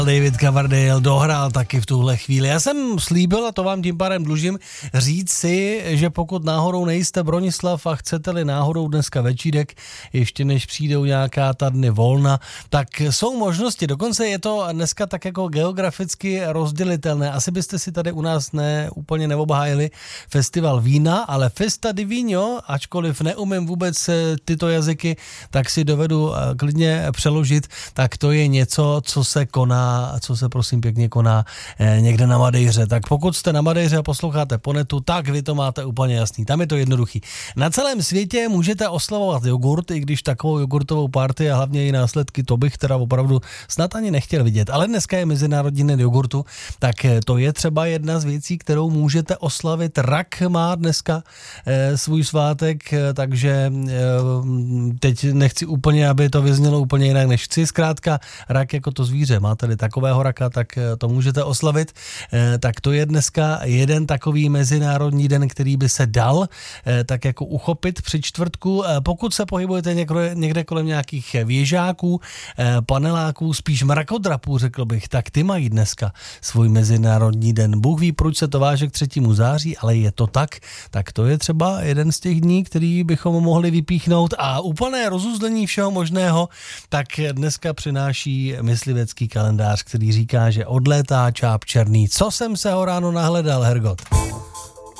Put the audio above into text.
David Coverdale dohrál taky v tuhle chvíli. Já jsem slíbil, a to vám tím pádem dlužím, říct si, že pokud náhodou nejste Bronislav a chcete-li náhodou dneska večírek, ještě než přijdou nějaká ta dny volna, tak jsou možnosti. Dokonce je to dneska tak jako geograficky rozdělitelné. Asi byste si tady u nás úplně neobhájili festival vína, ale Festa di Vino, ačkoliv neumím vůbec tyto jazyky, tak si dovedu klidně přeložit, tak to je něco, co se prosím pěkně koná někde na Madejře. Tak pokud jste na Madejře a posloucháte po netu, tak vy to máte úplně jasný. Tam je to jednoduchý. Na celém světě můžete oslavovat jogurt, i když takovou jogurtovou party a hlavně její následky, to bych teda opravdu snad ani nechtěl vidět. Ale dneska je Mezinárodní den jogurtu, tak to je třeba jedna z věcí, kterou můžete oslavit. Rak má dneska svůj svátek, takže teď nechci úplně, aby to vyznělo úplně jinak, než chci. Zkrátka, rak jako to zvíře. Máte-li takového raka, tak to můžete oslavit. Tak to je dneska jeden takový mezinárodní den, který by se dal tak jako uchopit při čtvrtku. Pokud se pohybujete někde kolem nějakých věžáků, paneláků, spíš mrakodrapů, řekl bych, tak ty mají dneska svůj mezinárodní den. Bůh ví, proč se to váže k 3. září, ale je to tak. Tak to je třeba jeden z těch dní, který bychom mohli vypíchnout. A úplné rozuzlení všeho možného, tak dneska přináší myslivecký kalendář, který říká, že odlétá čáp černý. Co jsem se ho ráno nahledal, Hergot?